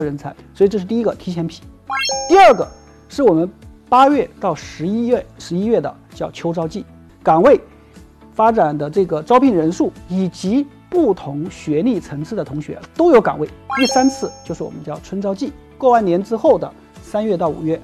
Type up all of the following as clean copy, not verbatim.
人才，所以这是第一个提前批。第二个是我们8月到11月的叫秋招季，岗位发展的这个招聘人数以及不同学历层次的同学都有岗位。第3次就是我们叫春招季，过完年之后的3月到5月。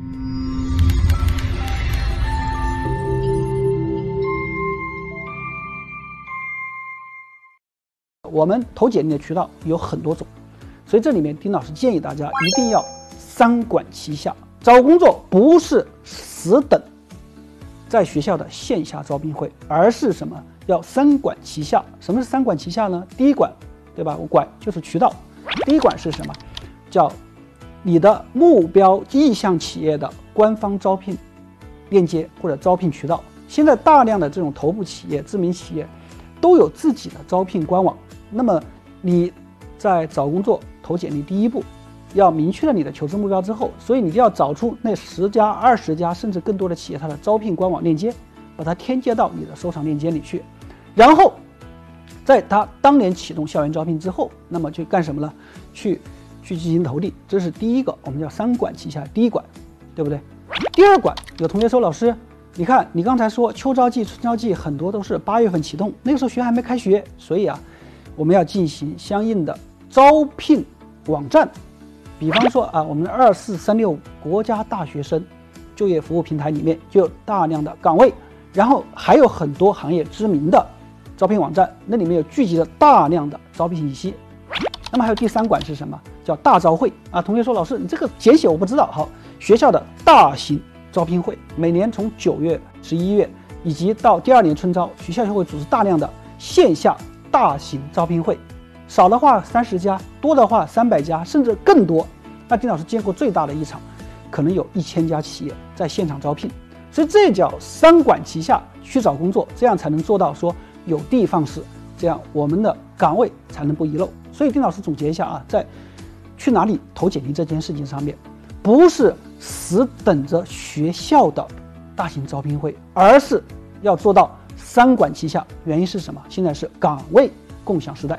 我们投简历的渠道有很多种，所以这里面丁老师建议大家一定要3管齐下。找工作不是死等在学校的线下招聘会，而是什么？要3管齐下。什么是3管齐下呢？第一管，对吧？我管就是渠道。第一管是什么？叫你的目标意向企业的官方招聘链接或者招聘渠道。现在大量的这种头部企业、知名企业都有自己的招聘官网。那么你在找工作投简历第一步，要明确了你的求职目标之后，所以你就要找出那10家、20家甚至更多的企业它的招聘官网链接，把它添加到你的收藏链接里去。然后在它当年启动校园招聘之后，那么去干什么呢？去进行投递。这是第一个，我们叫3管齐下。第一管，对不对？第二管，有同学说，老师，你看你刚才说秋招季、春招季很多都是8月份启动，那个时候学还没开学，所以我们要进行相应的招聘网站。比方说我们的24365国家大学生就业服务平台里面就有大量的岗位，然后还有很多行业知名的招聘网站，那里面有聚集了大量的招聘信息。那么还有第3管是什么？叫大招会同学说，老师你这个简写我不知道。好，学校的大型招聘会，每年从9月、11月以及到第2年春招，学校就会组织大量的线下大型招聘会，少的话30家，多的话300家，甚至更多。那丁老师见过最大的一场，可能有1000家企业在现场招聘。所以这叫3管齐下去找工作，这样才能做到说有的放矢，这样我们的岗位才能不遗漏。所以丁老师总结一下在去哪里投简历这件事情上面，不是死等着学校的大型招聘会，而是要做到3管齐下。原因是什么？现在是岗位共享时代。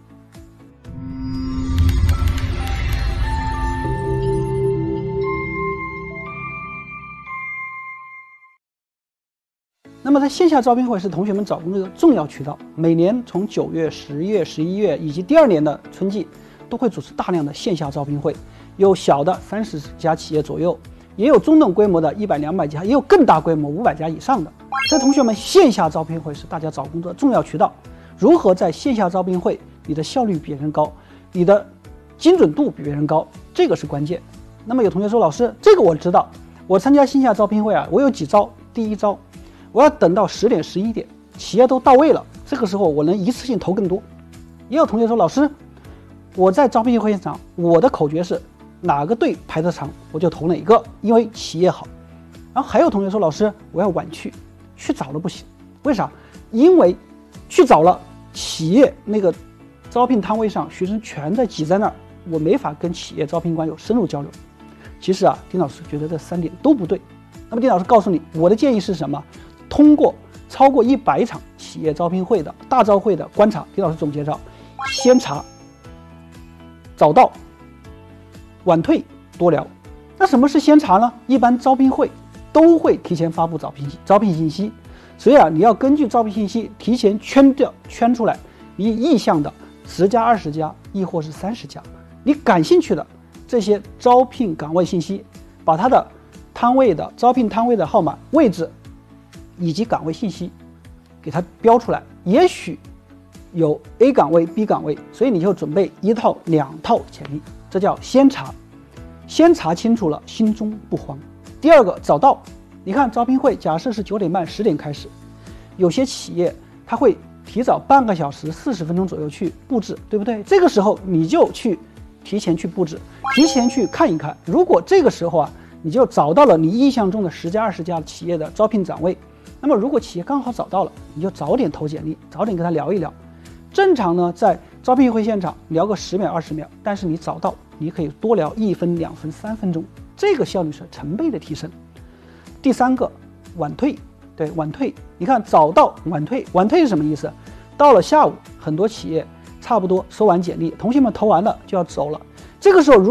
那么在线下招聘会是同学们找工作的重要渠道，每年从9月、10月、11月以及第2年的春季都会组织大量的线下招聘会，有小的30家企业左右，也有中等规模的100、200家，也有更大规模500家以上的。所以同学们，线下招聘会是大家找工作的重要渠道。如何在线下招聘会你的效率比别人高，你的精准度比别人高，这个是关键。那么有同学说，老师这个我知道，我参加线下招聘会我有几招。第一招，我要等到10点、11点企业都到位了，这个时候我能一次性投更多。也有同学说，老师我在招聘会现场，我的口诀是哪个队排得长我就投哪个，因为企业好。然后还有同学说，老师我要晚去早了不行，为啥？因为去早了，企业那个招聘摊位上学生全在挤在那儿，我没法跟企业招聘官有深入交流。其实丁老师觉得这3点都不对。那么丁老师告诉你，我的建议是什么？通过超过100场企业招聘会的大招会的观察，丁老师总结着：先查、早到、晚退、多聊。那什么是先查呢？一般招聘会都会提前发布招聘信息，所以你要根据招聘信息提前圈出来你意向的10家、20家，亦或是30家，你感兴趣的这些招聘岗位信息，把它的摊位的招聘摊位的号码、位置以及岗位信息给它标出来。也许有 A 岗位、B 岗位，所以你就准备1套、2套简历，这叫先查。先查清楚了，心中不慌。第二个，早到。你看招聘会假设是9点半、10点开始，有些企业它会提早半个小时、40分钟左右去布置，对不对？这个时候你就提前去布置，提前去看一看。如果这个时候你就找到了你意向中的10家、20家企业的招聘岗位，那么如果企业刚好找到了，你就早点投简历，早点跟他聊一聊。正常呢，在招聘会现场聊个10秒、20秒，但是你早到，你可以多聊1分、2分、3分钟，这个效率是成倍的提升。第3个，晚退。对，晚退，你看早到晚退，晚退是什么意思？到了下午，很多企业差不多收完简历，同学们投完了就要走了， 这个时候